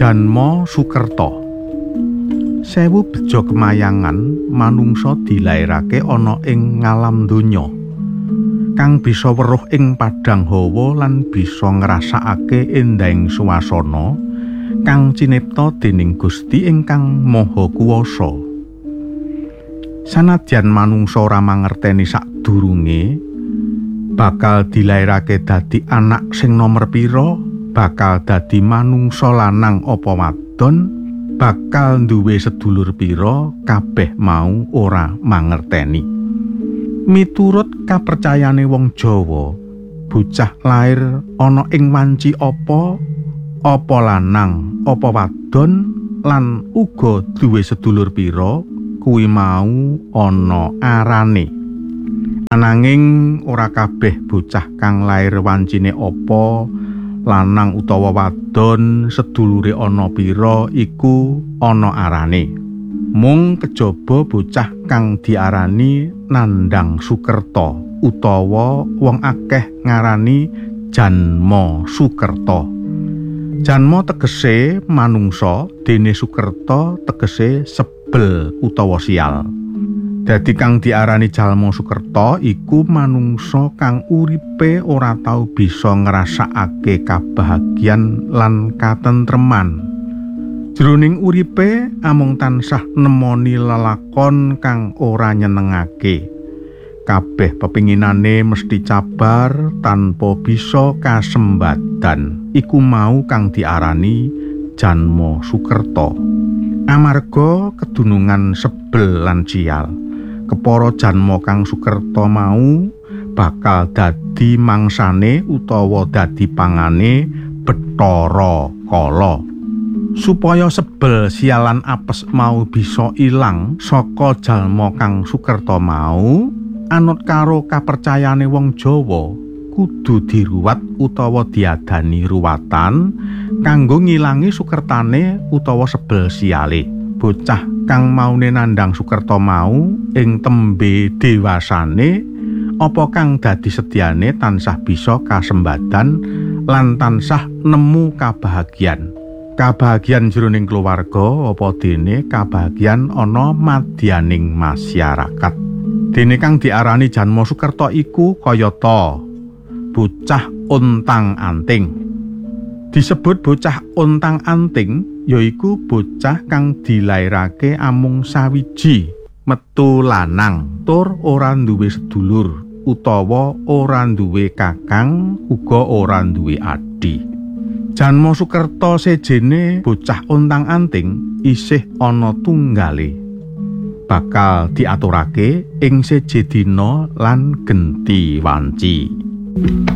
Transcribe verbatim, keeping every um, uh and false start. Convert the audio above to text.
Janma Sukerta. Sewu beja kemayangan manungsa dilairake ana ing ngalam donya, kang bisa weruh ing padang hawa lan bisa ngrasakake endahing swasana kang cinipta dening Gusti ingkang Maha Kuwasa. Sanadyan manungsa ora mangerteni sadurunge bakal dilairake dadi anak sing nomer pira, bakal dadi manungsa lanang apa wadon, bakal duwe sedulur pira, kabeh mau ora mangerteni. Miturut kapercayane wong Jawa, bocah lair ana ing wanci apa, apa lanang, apa wadon, lan uga duwe sedulur pira, kuwi mau ana arane. Ananging ora kabeh bocah kang lair wancine apa, lanang utawa wadon, sedulure ana pira iku ana arane. Mung kejaba bocah kang diarani Nandang Sukerta utawa wong akeh ngarani Janma Sukerta. Janma tegese manungsa, dene Sukerta tegese sebel utawa sial. Dadi kang diarani Jalma Sukerta iku manungsa kang uripe ora tau bisa ngrasakake kabahagyan lan katentreman. Jroning uripe amung tansah nemoni lelakon kang ora nyenengake. Kabeh pepinginane mesti cabar tanpa bisa kasembadan. Iku mau kang diarani Janma Sukerta. Amarga kedunungan sebel lan sial, kepara janma kang Sukerta mau bakal dadi mangsane utawa dadi pangane Bathara Kala. Supaya sebel sialan apes mau bisa ilang saka jalma kang Sukerta mau, anut karo kapercayane wong Jawa, kudu diruwat utawa diadani ruwatan kanggo ngilangi sukertane utawa sebel siale. Bocah kang maune nandang Sukerta mau ing tembe dewasane apa kang dadi sedyane tansah bisa kasembadan lan tansah nemu kabahagyan. Kabahagyan jroning keluarga apa dene kabahagyan ana madyaning masyarakat. Dene kang diarani Janma Sukerta iku kayata bocah untang-anting. Disebut bocah untang-anting yaiku bocah kang dilairake amung sawiji, metu lanang, tur ora duwe sedulur utawa ora duwe kakang, uga ora duwe adhi. Janma Sukerta sejene bocah untang-anting isih ana tunggale. Bakal diaturake ing seje dina lan genti wanci.